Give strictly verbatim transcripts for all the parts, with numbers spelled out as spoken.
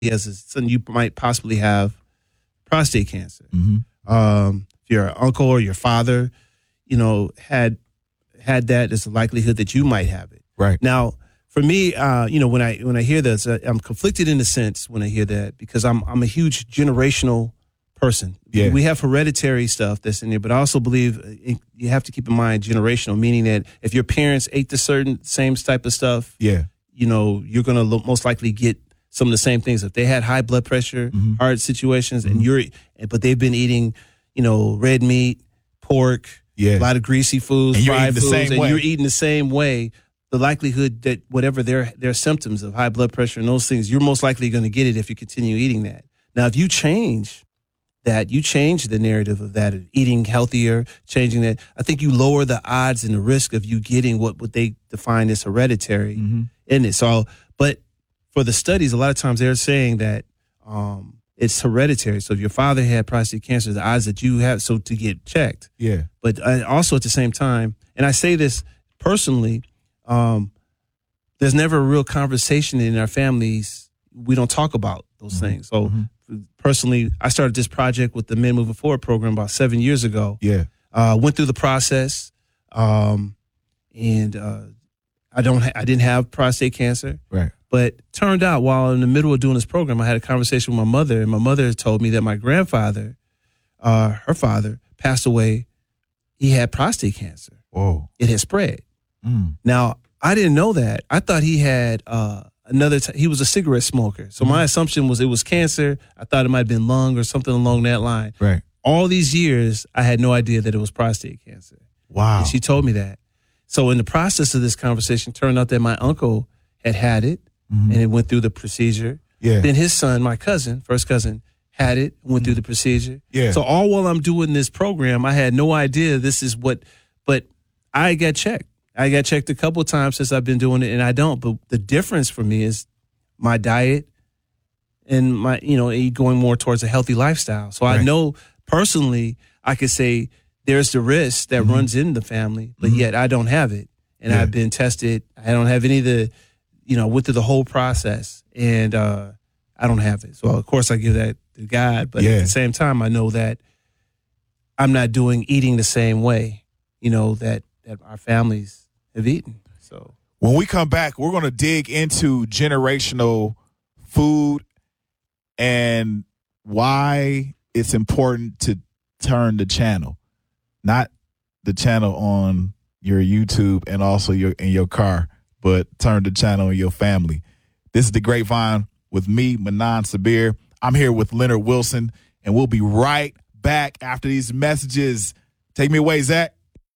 as a son, you might possibly have prostate cancer. Mm-hmm. Um, if your uncle or your father, you know, had had that, there's a likelihood that you might have it. Right. Now, for me, uh, you know, when I when I hear this, I'm conflicted in a sense when I hear that, because I'm I'm a huge generational person. Yeah. We have hereditary stuff that's in there, but I also believe you have to keep in mind generational, meaning that if your parents ate the certain same type of stuff, yeah, you know, you're going to most likely get some of the same things. If they had high blood pressure, mm-hmm. heart situations, mm-hmm. and you're, but they've been eating, you know, red meat, pork, yeah. a lot of greasy foods, and fried foods, and way. you're eating the same way, the likelihood that whatever their their symptoms of high blood pressure and those things, you're most likely going to get it if you continue eating that. Now, if you change that, you change the narrative of that, of eating healthier, changing that, I think you lower the odds and the risk of you getting what, what they define as hereditary mm-hmm. in it. So, but for the studies, a lot of times they're saying that um, it's hereditary. So if your father had prostate cancer, the odds that you have, so to get checked. Yeah. But uh, also at the same time, and I say this personally, um, there's never a real conversation in our families. We don't talk about those mm-hmm. things. So mm-hmm. personally, I started this project with the Men Moving Forward program about seven years ago. Yeah. Uh, went through the process, um, and uh, I don't, ha- I didn't have prostate cancer. Right. But turned out while in the middle of doing this program, I had a conversation with my mother, and my mother told me that my grandfather, uh, her father, passed away. He had prostate cancer. Whoa. It had spread. Mm. Now, I didn't know that. I thought he had uh, another, t- he was a cigarette smoker. So mm-hmm. my assumption was it was cancer. I thought it might have been lung or something along that line. Right. All these years, I had no idea that it was prostate cancer. Wow. And she told me that. So in the process of this conversation, turned out that my uncle had had it. Mm-hmm. And it went through the procedure. Yeah. Then his son, my cousin, first cousin, had it, went mm-hmm. through the procedure. Yeah. So all while I'm doing this program, I had no idea this is what, but I got checked. I got checked a couple of times since I've been doing it, and I don't. But the difference for me is my diet and my, you know, going more towards a healthy lifestyle. So right. I know personally, I could say there's the risk that mm-hmm. runs in the family, but mm-hmm. yet I don't have it. And yeah. I've been tested. I don't have any of the, you know, went through the whole process, and uh, I don't have it. So, of course, I give that to God. But yeah. at the same time, I know that I'm not doing, eating the same way, you know, that, that our families have eaten. So when we come back, we're going to dig into generational food and why it's important to turn the channel, not the channel on your YouTube and also your in your car, but turn the channel in your family. This is The Grapevine with me, Manan Sabir. I'm here with Leonard Wilson, and we'll be right back after these messages. Take me away, Zach.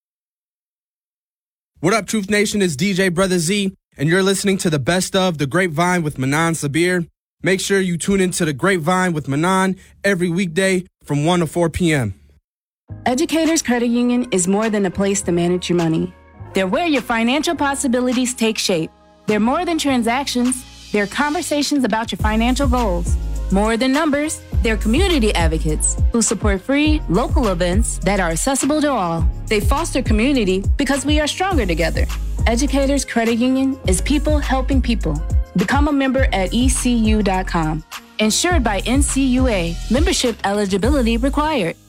What up, Truth Nation? It's D J Brother Z, and you're listening to the best of The Grapevine with Manan Sabir. Make sure you tune into The Grapevine with Manan every weekday from one to four p.m. Educators Credit Union is more than a place to manage your money. They're where your financial possibilities take shape. They're more than transactions. They're conversations about your financial goals. More than numbers, they're community advocates who support free, local events that are accessible to all. They foster community because we are stronger together. Educators Credit Union is people helping people. Become a member at E C U dot com. Insured by N C U A. Membership eligibility required.